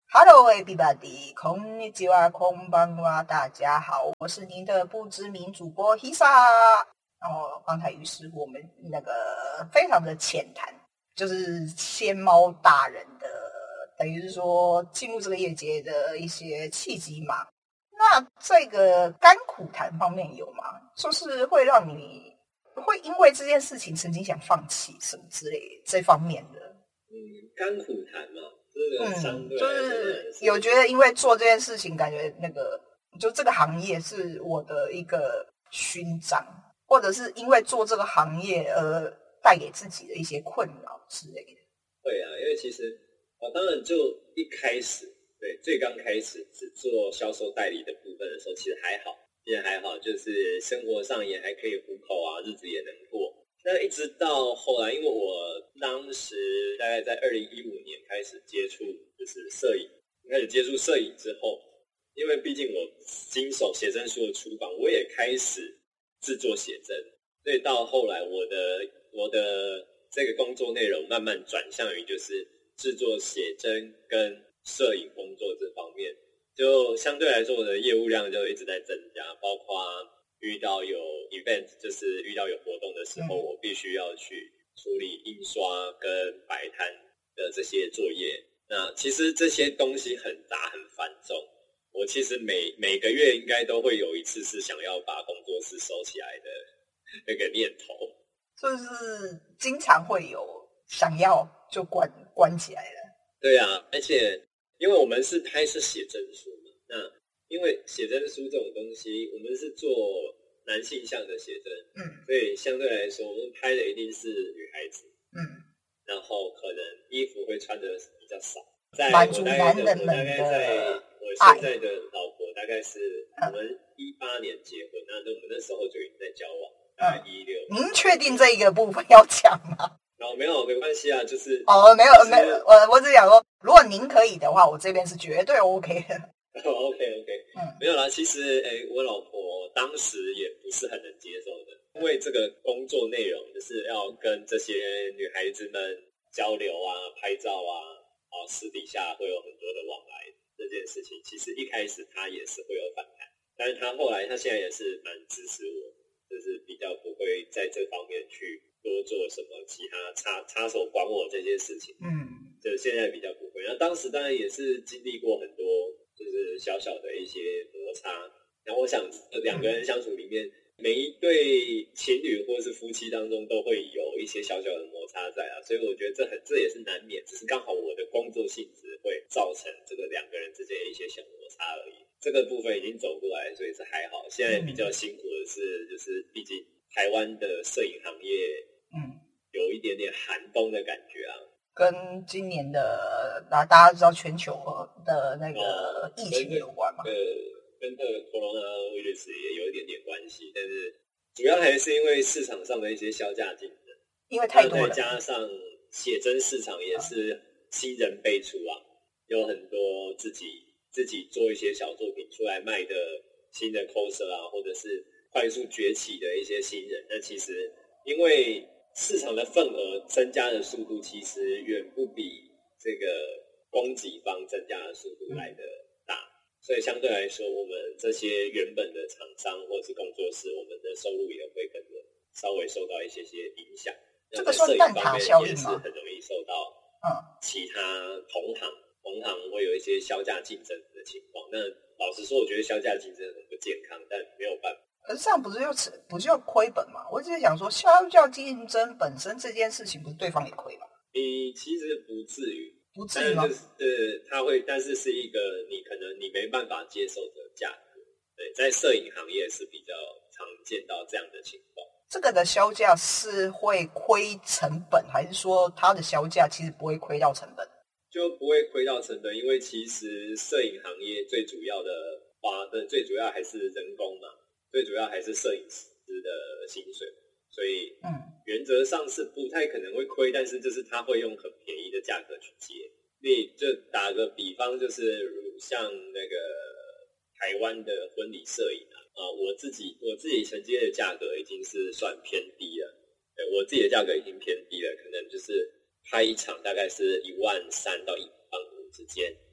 Hello everybody，こんにちは、こんばんは，大家好，我是您的不知名主播 Hisa。然后刚才于是我们那个非常的浅谈，就是仙猫大人的，等于是说进入这个业界的一些契机嘛。那这个甘苦谈方面有吗？就是会让你会因为这件事情曾经想放弃什么之类这方面的。 甘苦谈嘛。 就是有觉得因为做这件事情，感觉那个就这个行业是我的一个勋章，或者是因为做这个行业而带给自己的一些困扰之类的。 对啊，因为其实当然就一开始最刚开始只做销售代理的部分的时候，其实还好，就是生活上也还可以糊口啊，日子也能过。但一直到后来，因为我当时大概在2015年开始接触就是摄影，开始接触摄影之后，因为毕竟我经手写真书的出版，我也开始制作写真，所以到后来我的这个工作内容慢慢转向于就是制作写真跟摄影工作这方面，就相对来说我的业务量就一直在增加，包括遇到有 event， 就是遇到有活动的时候，我必须要去处理印刷跟摆摊的这些作业。那其实这些东西很杂很繁重，我其实每个月应该都会有一次是想要把工作室收起来的那个念头， 就是经常会有想要就关起来了。 对啊，而且因为我们是拍摄写真书嘛，那因为写真书这种东西，我们是做男性向的写真，所以相对来说，我们拍的一定是女孩子，然后可能衣服会穿的比较少。 满足男人们的我现在的老婆大概是我们18年结婚，那我们那时候就已经在交往，大概16。 您确定这一个部分要讲吗？ 没关系啊，就是没有，我只想说，如果您可以的话，我这边是绝对 OK 的。 OK， 没有啦。其实，我老婆当时也不是很能接受的，因为这个工作内容就是要跟这些女孩子们交流啊、拍照啊，私底下会有很多的往来。这件事情其实一开始她也是会有反弹，但是她后来她现在也是蛮支持我，就是比较不会在这方面去多做什么其他插手管我这些事情。就现在比较不会。那当时当然也是经历过很多。就是小小的一些摩擦，然后我想两个人相处里面，每一对情侣或是夫妻当中都会有一些小小的摩擦在啊，所以我觉得这也是难免，只是刚好我的工作性质会造成这个两个人之间的一些小摩擦而已。这个部分已经走过来，所以是还好。现在比较辛苦的是，就是毕竟台湾的摄影行业，有一点点寒冬的感觉啊。 跟今年的大家知道全球的那个疫情有关嘛？ 跟这个 coronavirus 也有一点点关系，但是主要还是因为市场上的一些销价竞争， 因为太多了， 再加上写真市场也是新人辈出啊，有很多自己做一些小作品出来卖的新的 coser 啊，或者是快速崛起的一些新人，那其实因为市场的份额增加的速度其实远不比这个供给方增加的速度来的大，所以相对来说，我们这些原本的厂商或是工作室，我们的收入也会跟着稍微受到一些影响。 这个算蛋挞效应吗？ 也是很容易受到其他同行会有一些销价竞争的情况。那老实说，我觉得销价竞争很不健康，但没有办法。 可是这样不就要亏本吗？我只是想说，销价竞争本身这件事情，不是对方也亏吗？ 其实不至于吗？ 它会，但是是一个可能你没办法接受的价格。对，在摄影行业是比较常见到这样的情况。 这个的销价是会亏成本，还是说它的销价其实不会亏到成本？ 就不会亏到成本，因为其实摄影行业最主要还是人工嘛。最主要还是摄影师的薪水，所以原则上是不太可能会亏，但是就是他会用很便宜的价格去接。你就打个比方，就是像那个台湾的婚礼摄影我自己承接的价格已经是算偏低了，我自己的价格已经偏低了，可能就是拍一场大概是13000到15000之间。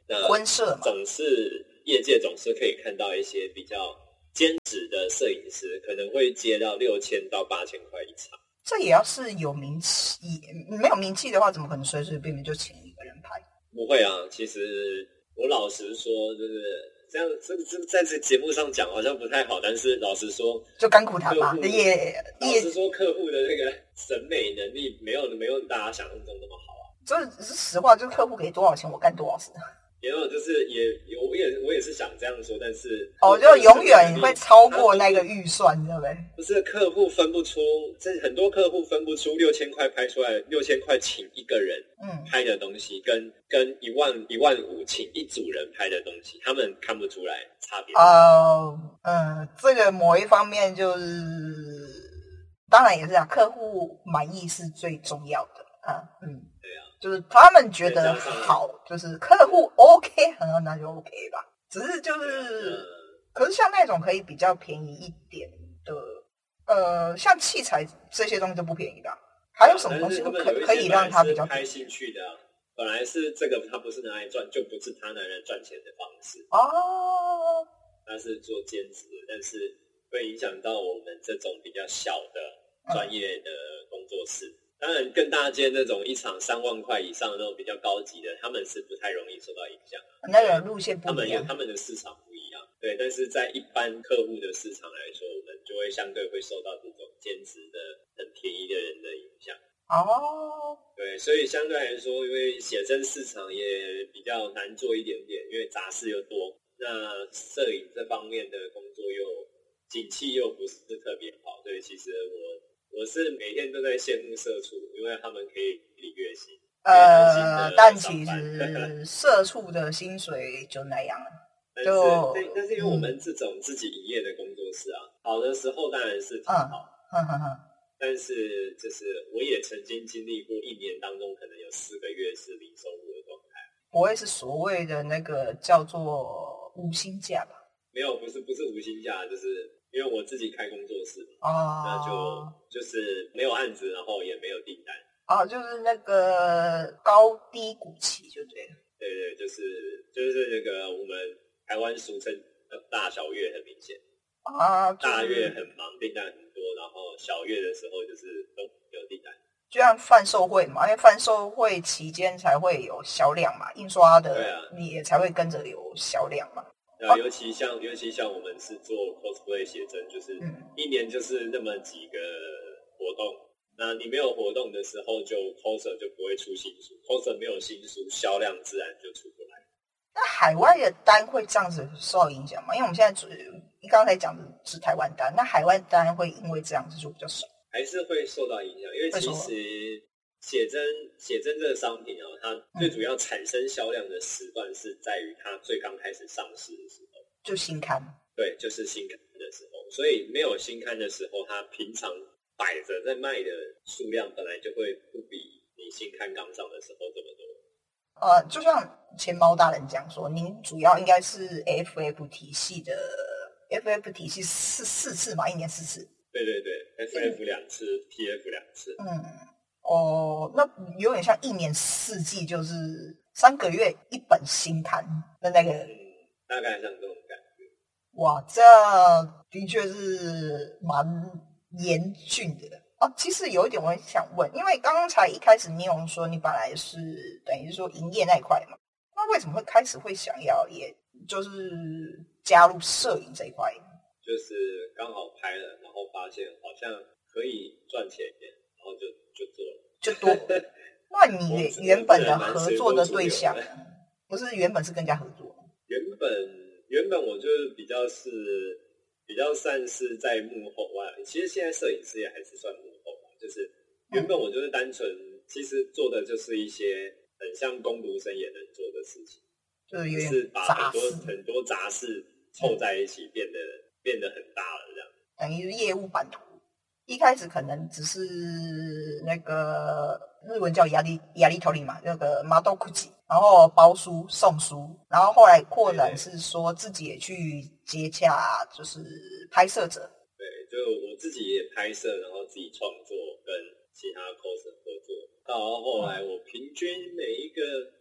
那婚摄嘛， 业界总是可以看到一些比较兼职的摄影师，可能会接到6000到8000块一场。 这也要是有名气，没有名气的话，怎么可能随随便便就请一个人拍？ 不会啊，其实我老实说，就是这样，这在这节目上讲好像不太好，但是老实说， 就甘苦谈嘛， 老实说，客户的那个审美能力没有大家想象中那么好啊。 这是实话，就是客户给多少钱，我干多少事。 也有就是我也是想这样说，但是就永远会超过那个预算，对不对？ 不是客户分不出，这很多客户分不出6000块拍出来，6000块请一个人拍的东西，跟15000请一组人拍的东西，他们看不出来差别。 这个某一方面就是，当然也是啊，客户满意是最重要的啊， 对啊。 就是他们觉得好，就是客户 OK， 那就 OK 吧。只是就是，可是像那种可以比较便宜一点的，像器材这些东西就不便宜吧？还有什么东西可以让他比较拍兴趣的啊？本来是这个，他不是拿来赚，就不是他拿来赚钱的方式哦。 他是做兼职，但是会影响到我们这种比较小的专业的工作室。当然，更大间那种一场3万块以上的那种比较高级的，他们是不太容易受到影响。 那个路线不一样， 他们的市场不一样。对，但是在一般客户的市场来说，我们就会相对会受到这种兼职的很便宜的人的影响。 哦， 对，所以相对来说，因为写真市场也比较难做一点点，因为杂事又多。那摄影这方面的工作又景气又不是特别好，所以其实我是每天都在羡慕社畜，因为他们可以领月薪。 但其实社畜的薪水就那样了。 但是因为我们这种自己营业的工作室啊，好的时候当然是挺好。但是就是我也曾经经历过1年当中可能有4个月是零收入的状态。 不会是所谓的那个叫做无薪假吧？ 没有，不是无薪假，就是因为我自己开工作室嘛，那就是没有案子，然后也没有订单。 就是那个高低谷期，就对了。 对，就是那个我们台湾俗称大小月很明显。大月很忙，订单很多，然后小月的时候就是都没有订单。 就像贩售会嘛，因为贩售会期间才会有销量嘛，印刷的你也才会跟着有销量嘛。 尤其像我们是做 cosplay 写真，就是1年就是那么几个活动。那你没有活动的时候，就 coser 就不会出新书 ，coser 没有新书，销量自然就出不来。 那海外的单会这样子受到影响吗？因为我们现在刚才讲的是台湾单，那海外单会因为这样子就比较少， 还是会受到影响。因为其实写真这个商品它最主要产生销量的时段是在于它最刚开始上市的时候， 就新刊。 对，就是新刊的时候。所以没有新刊的时候，它平常摆着在卖的数量本来就会不比你新刊刚上的时候这么多。 就像钱包大人讲说，您主要应该是 FF 体系的 ，FF 体系是4次嘛，1年4次。 对，FF 2次 ，PF 2次。 那有点像1年4季，就是3个月1本新刊的那个， 大概像这种感觉。 哇，这的确是蛮严峻的。其实有一点我很想问，因为刚才一开始你有说你本来是等于说营业那一块嘛，那为什么会开始会想要也就是加入摄影这一块？ 就是刚好拍了，然后发现好像可以赚钱一点，然后就做了。 就多。那你原本的合作的对象，不是原本是跟人家合作？ 原本我就是比较算是在幕后啊，其实现在摄影师也还是算幕后吧。就是原本我就是单纯，其实做的就是一些很像工读生也能做的事情，就是把很多杂事凑在一起，变得很大了，这样等于业务版图。一开始可能只是那个日文叫亚力条理嘛，那个马豆库吉，然后包书送书，然后后来扩展是说自己也去接洽，就是拍摄者。 对，就我自己也拍摄，然后自己创作，跟其他 coser 合作。到后来我平均每一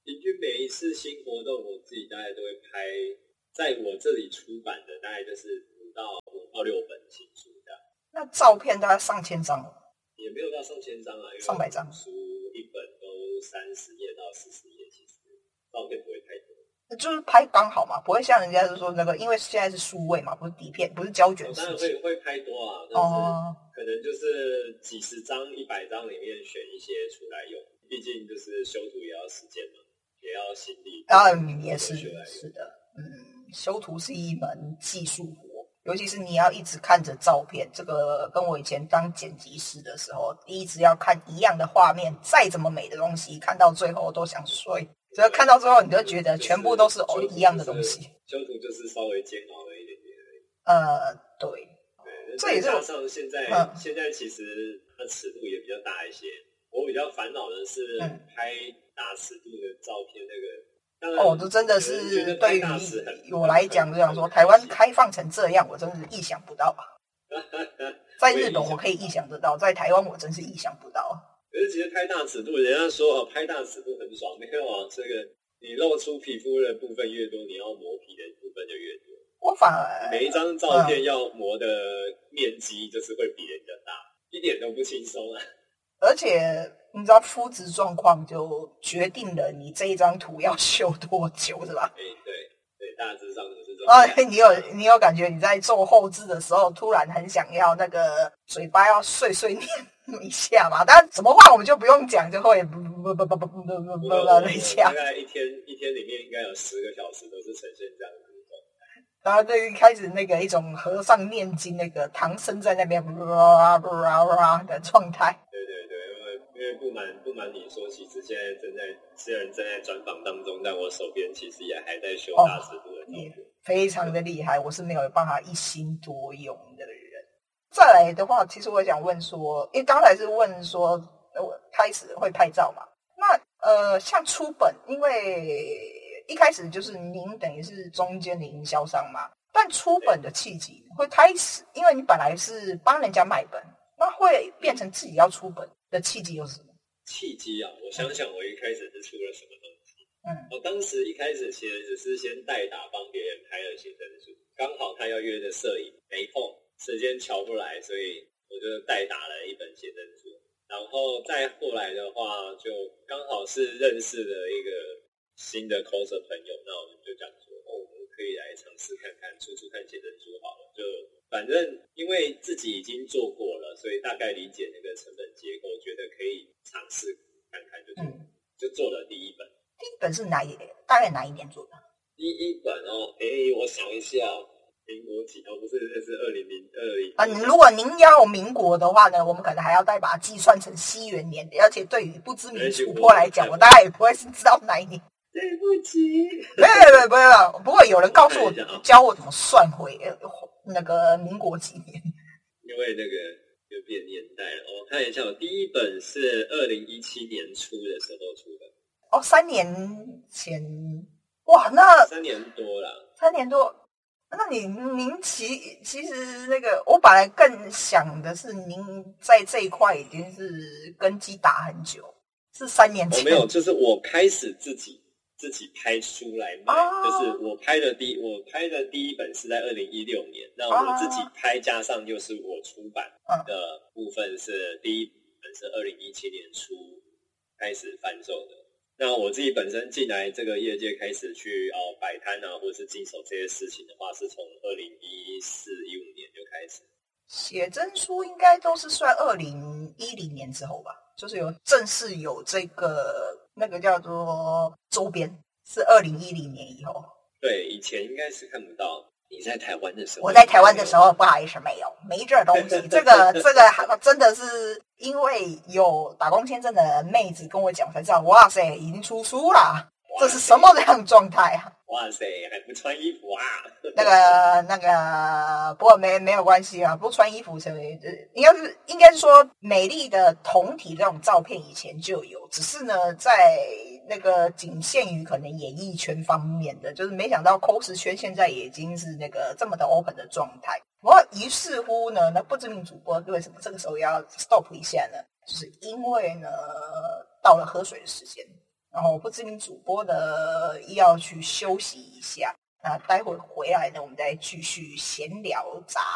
平均每一次新活动，我自己大概都会拍，在我这里出版的大概就是5到6本新书这样。 那照片大概上千张了？ 也没有到上千张啊，因为上百张。 书一本都30页到40页，其实照片不会太多。 就是拍刚好嘛，不会像人家是说那个，因为现在是数位嘛，不是底片，不是胶卷当然事情。 会拍多啊，但是可能就是几十张、100张里面选一些出来用，毕竟就是修图也要时间嘛，也要心力。 也是的，修图是一门技术活，尤其是你要一直看着照片，这个跟我以前当剪辑师的时候，一直要看一样的画面，再怎么美的东西，看到最后都想睡。只要看到最后，你就觉得全部都是一样的东西。 修图就是稍微煎熬了一点点而已。 对， 这也是加上现在其实它尺度也比较大一些。我比较烦恼的是拍大尺度的照片，那个这真的是对于我来讲，就想说台湾开放成这样，我真是意想不到啊。在日本我可以意想得到，在台湾我真是意想不到。 可是其实拍大尺度，人家说拍大尺度很爽，没有啊，这个你露出皮肤的部分越多，你要磨皮的部分就越多。 我反而每一张照片要磨的面积就是会比人家大，一点都不轻松啊。 而且你知道肤质状况就决定了你这一张图要修多久，是吧？ 对，大致上就是这种。 你有感觉你在做后置的时候，突然很想要那个嘴巴要碎念一下嘛？当然什么话我们就不用讲，就会的一下。大概一天里面应该有10个小时都是呈现这样的状态。 然后就开始那个一种和尚念经，那个唐僧在那边的状态。 因为不瞒你说，其实现在虽然正在专访当中，但我手边其实也还在修大尺度的照片， 非常的厉害。我是没有办法一心多用的人。再来的话，其实我想问说，因为刚才是问说，我开始会拍照嘛？那像出本，因为一开始就是您等于是中间的营销商嘛，但出本的契机会开始，因为你本来是帮人家卖本，那会变成自己要出本的契机又是什么？ 契机啊，我想想，我一开始是出了什么东西？我当时一开始其实只是先代打帮别人拍了写真书，刚好他要约的摄影没空，时间瞧不来，所以我就代打了一本写真书。然后再后来的话，就刚好是认识了一个新的 coser 朋友，那我们就讲说，我们可以来尝试看看出看写真书好了。就反正因为自己已经做过了，所以大概理解那个成本结构，觉得可以尝试看看，就做了第一本。 第一本是大概哪一年做的？ 第一本我想一下。民国几不是2020 如果您要民国的话呢，我们可能还要再把它计算成西元年，而且对于不知名主播来讲，我大概也不会是知道哪一年。 对不起， 没有，不过有人告诉我教我怎么算回那个民国几年， 因为那个有变年代了。我看一下，我第一本是2017年初的时候出的。 3年前，哇，那 3年多了。 3年多。那您其实那个，我本来更想的是，您在这一块已经是根基打很久，是3年前。 没有，就是我开始自己拍书来卖，就是我拍的第一本是在2016年，那我自己拍加上又是我出版的部分是第一本是2017年初开始贩售的。那我自己本身进来这个业界开始去摆摊啊，或者是经手这些事情的话，是从2014-15年就开始。 写真书应该都是算2010年之后吧，就是正式有这个那个叫做周边，是2010年以后。 对，以前应该是看不到。你在台湾的时候？ 我在台湾的时候，不好意思，没这东西。这个真的是因为有打工签证的妹子跟我讲才知道，哇塞，已经出书了，这是什么样的状态啊？ 哇塞，还不穿衣服啊？ 那个，不过没有关系啊，不穿衣服应该是说美丽的同体这种照片以前就有，只是呢在那个仅限于可能演艺圈方面的，就是没想到 cos 圈现在已经是那个这么的 open 的状态。不过于是乎呢，那不知名主播为什么这个时候要 stop 一下呢？就是因为呢到了喝水的时间。 然后不知名主播呢要去休息一下，那待会回来呢，我们再继续闲聊杂